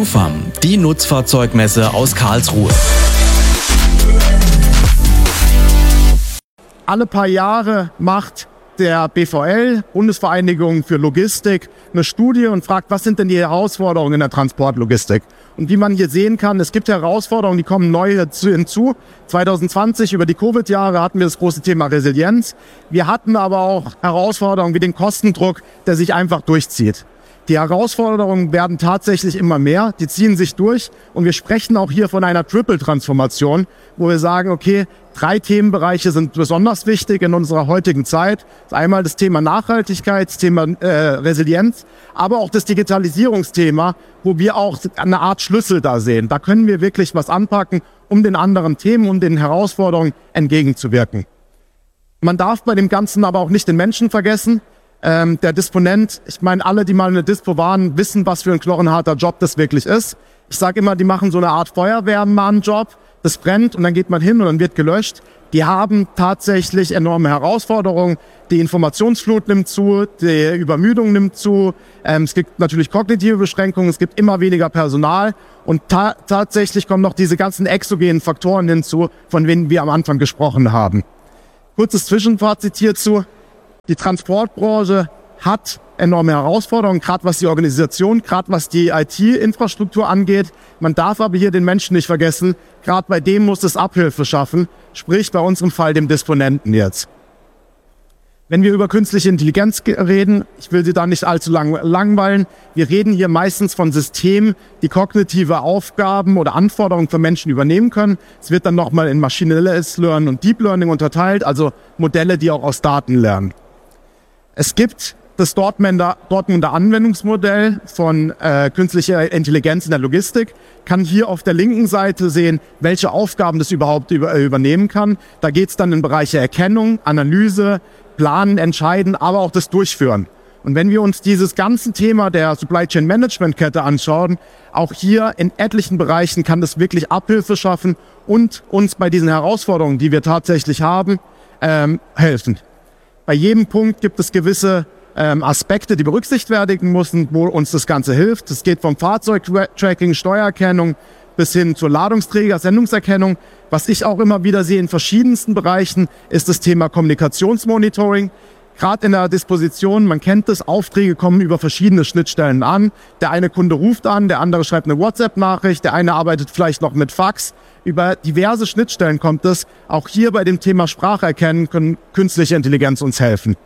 KUFAM, die Nutzfahrzeugmesse aus Karlsruhe. Alle paar Jahre macht der BVL, Bundesvereinigung für Logistik, eine Studie und fragt, was sind denn die Herausforderungen in der Transportlogistik? Und wie man hier sehen kann, es gibt Herausforderungen, die kommen neu hinzu. 2020, über die Covid-Jahre, hatten wir das große Thema Resilienz. Wir hatten aber auch Herausforderungen wie den Kostendruck, der sich einfach durchzieht. Die Herausforderungen werden tatsächlich immer mehr, die ziehen sich durch und wir sprechen auch hier von einer Triple-Transformation, wo wir sagen, okay, 3 Themenbereiche sind besonders wichtig in unserer heutigen Zeit. Einmal das Thema Nachhaltigkeit, das Thema Resilienz, aber auch das Digitalisierungsthema, wo wir auch eine Art Schlüssel da sehen. Da können wir wirklich was anpacken, um den anderen Themen, um den Herausforderungen entgegenzuwirken. Man darf bei dem Ganzen aber auch nicht den Menschen vergessen. Der Disponent, ich meine, alle, die mal in der Dispo waren, wissen, was für ein knochenharter Job das wirklich ist. Ich sage immer, die machen so eine Art Feuerwehrmann-Job. Das brennt und dann geht man hin und dann wird gelöscht. Die haben tatsächlich enorme Herausforderungen. Die Informationsflut nimmt zu, die Übermüdung nimmt zu. Es gibt natürlich kognitive Beschränkungen, es gibt immer weniger Personal. Und tatsächlich kommen noch diese ganzen exogenen Faktoren hinzu, von denen wir am Anfang gesprochen haben. Kurzes Zwischenfazit hierzu. Die Transportbranche hat enorme Herausforderungen, gerade was die Organisation, gerade was die IT-Infrastruktur angeht. Man darf aber hier den Menschen nicht vergessen, gerade bei dem muss es Abhilfe schaffen, sprich bei unserem Fall dem Disponenten jetzt. Wenn wir über künstliche Intelligenz reden, ich will Sie da nicht allzu langweilen, wir reden hier meistens von Systemen, die kognitive Aufgaben oder Anforderungen für Menschen übernehmen können. Es wird dann nochmal in maschinelles Lernen und Deep Learning unterteilt, also Modelle, die auch aus Daten lernen. Es gibt das Dortmunder Anwendungsmodell von künstlicher Intelligenz in der Logistik, kann hier auf der linken Seite sehen, welche Aufgaben das überhaupt übernehmen kann. Da geht es dann in Bereiche Erkennung, Analyse, Planen, Entscheiden, aber auch das Durchführen. Und wenn wir uns dieses ganze Thema der Supply Chain Management Kette anschauen, auch hier in etlichen Bereichen kann das wirklich Abhilfe schaffen und uns bei diesen Herausforderungen, die wir tatsächlich haben, helfen. Bei jedem Punkt gibt es gewisse Aspekte, die berücksichtigt werden müssen, wo uns das Ganze hilft. Es geht vom Fahrzeugtracking, Steuererkennung bis hin zur Ladungsträger, Sendungserkennung. Was ich auch immer wieder sehe in verschiedensten Bereichen, ist das Thema Kommunikationsmonitoring. Gerade in der Disposition, man kennt es, Aufträge kommen über verschiedene Schnittstellen an. Der eine Kunde ruft an, der andere schreibt eine WhatsApp-Nachricht, der eine arbeitet vielleicht noch mit Fax. Über diverse Schnittstellen kommt es. Auch hier bei dem Thema Spracherkennen können künstliche Intelligenz uns helfen.